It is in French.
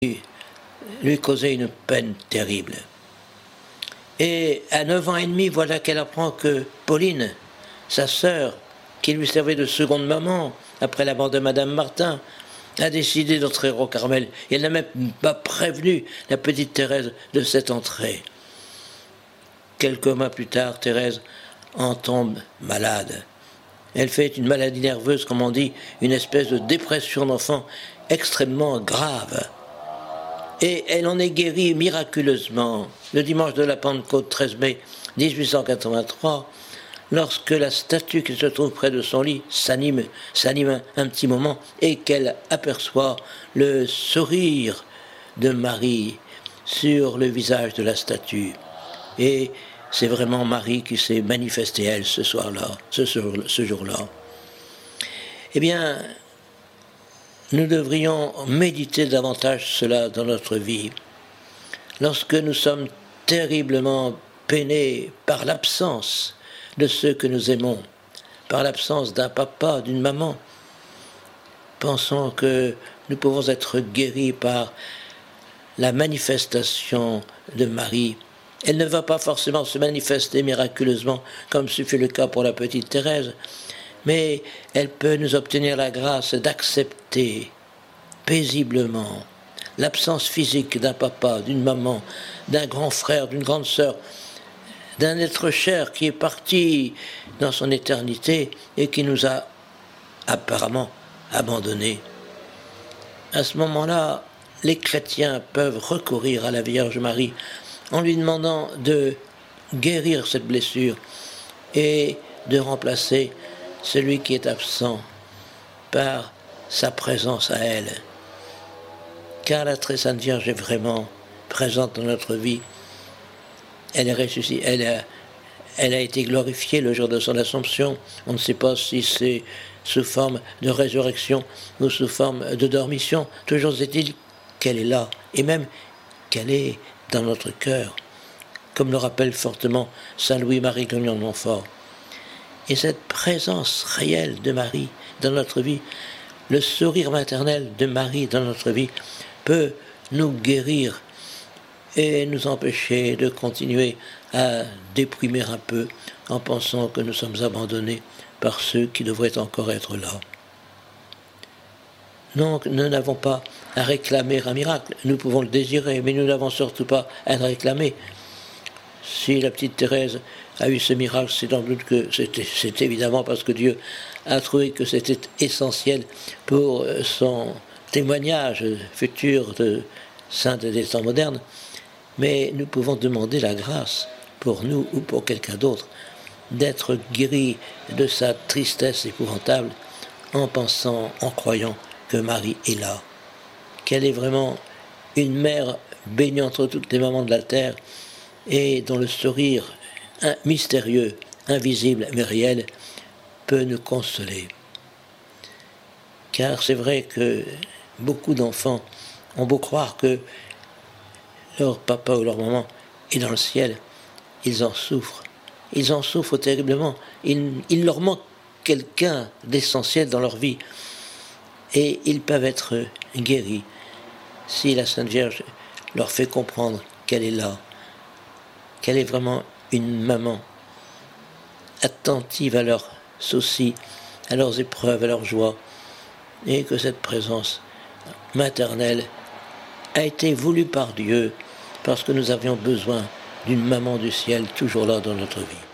lui causait une peine terrible. Et à 9 ans et demi, voilà qu'elle apprend que Pauline, sa sœur, qui lui servait de seconde maman après la mort de Madame Martin, a décidé d'entrer au Carmel. Et elle n'a même pas prévenu la petite Thérèse de cette entrée. Quelques mois plus tard, Thérèse en tombe malade. Elle fait une maladie nerveuse, comme on dit, une espèce de dépression d'enfant extrêmement grave. Et elle en est guérie miraculeusement le dimanche de la Pentecôte 13 mai 1883, lorsque la statue qui se trouve près de son lit s'anime un petit moment et qu'elle aperçoit le sourire de Marie sur le visage de la statue. Et c'est vraiment Marie qui s'est manifestée, elle, ce soir-là, ce jour-là. Eh bien, nous devrions méditer davantage cela dans notre vie. Lorsque nous sommes terriblement peinés par l'absence de ceux que nous aimons, par l'absence d'un papa, d'une maman, pensons que nous pouvons être guéris par la manifestation de Marie. Elle ne va pas forcément se manifester miraculeusement, comme ce fut le cas pour la petite Thérèse, mais elle peut nous obtenir la grâce d'accepter paisiblement l'absence physique d'un papa, d'une maman, d'un grand frère, d'une grande sœur, d'un être cher qui est parti dans son éternité et qui nous a apparemment abandonnés. À ce moment-là, les chrétiens peuvent recourir à la Vierge Marie en lui demandant de guérir cette blessure et de remplacer celui qui est absent par sa présence à elle. Car la très sainte Vierge est vraiment présente dans notre vie. Elle est ressuscitée, elle a été glorifiée le jour de son Assomption. On ne sait pas si c'est sous forme de résurrection ou sous forme de dormition. Toujours est-il qu'elle est là, et même qu'elle est dans notre cœur, comme le rappelle fortement saint Louis-Marie Grignon de Montfort. Et cette présence réelle de Marie dans notre vie, le sourire maternel de Marie dans notre vie, peut nous guérir et nous empêcher de continuer à déprimer un peu en pensant que nous sommes abandonnés par ceux qui devraient encore être là. Donc nous n'avons pas à réclamer un miracle, nous pouvons le désirer, mais nous n'avons surtout pas à le réclamer. Si la petite Thérèse a eu ce miracle, c'est sans doute que c'est évidemment parce que Dieu a trouvé que c'était essentiel pour son témoignage futur de sainte des temps modernes, mais nous pouvons demander la grâce pour nous ou pour quelqu'un d'autre d'être guéri de sa tristesse épouvantable en pensant, en croyant que Marie est là, qu'elle est vraiment une mère bénie entre toutes les mamans de la terre et dont le sourire mystérieux, invisible mais réel peut nous consoler. Car c'est vrai que beaucoup d'enfants ont beau croire que leur papa ou leur maman est dans le ciel, ils en souffrent terriblement, il leur manque quelqu'un d'essentiel dans leur vie, et ils peuvent être guéris si la Sainte Vierge leur fait comprendre qu'elle est là, qu'elle est vraiment une maman attentive à leurs soucis, à leurs épreuves, à leurs joies, et que cette présence maternelle a été voulue par Dieu parce que nous avions besoin d'une maman du ciel toujours là dans notre vie.